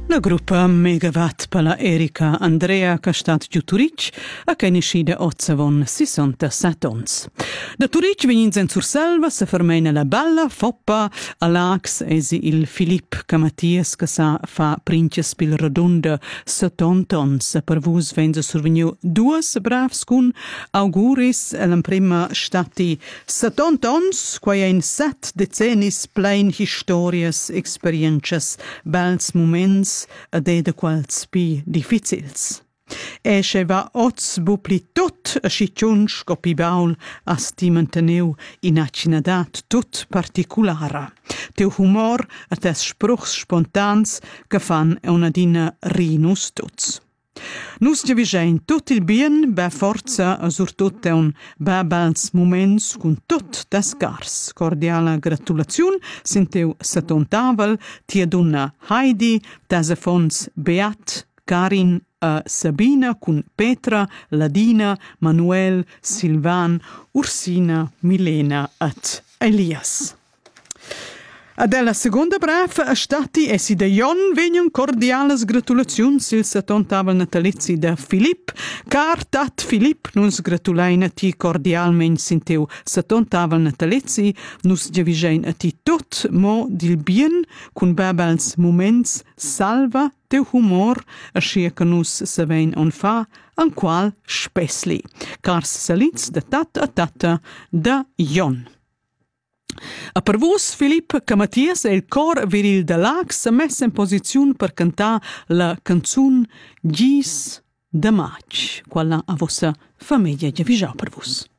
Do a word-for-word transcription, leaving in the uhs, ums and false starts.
La gruppa Megawatt per la Erika Andrea che stat giù Turic a che niscide ozzavon sessantasette ons. Da Turic venins in Surselva se fermena la balla foppa a Lax esi il Filip Camatias che sa fa princes pil radunda settanta ons. Per vus venza survegniu duas bravs cun auguris elam prima stati settanta ons quai ein set decennis plein historias, experiences, bels moments ed è de quals pi difficils. Esce va oz bupli tot a schicciunsch copi baul as ti manteneu in accinadat tot particulara. Teu humor a tes spruchs spontans che fan una dina rinus tuts. Nus giavigein tot il bien, be forza a surtut un be bels moments cun tot des cars. Cordiala gratulaziun sinteu satontavel tia dunna Heidi, tese fons Beat, Karin, a Sabina cun Petra, Ladina, Manuel, Silvan, Ursina, Milena et Elias. Adella seconda bref a stati essi de Jon vegnan cordialas gratulaziuns il settontavel natalizi de Filip, car tat Filip nus gratulaina ti cordialmein sinteu settontavel natalizi, nus giavigein a ti tot mo dil bien cun bebels moments salva teu humor ascia che nus savein on fa an qual spesli. Cars salits de tat a tata de Jon. A per vos, Filip Camatias e il cor viril de Lax s'ha messa in posiziun per cantar la canzun Gis de Maig, quella a vossa famiglia giavigià per vos.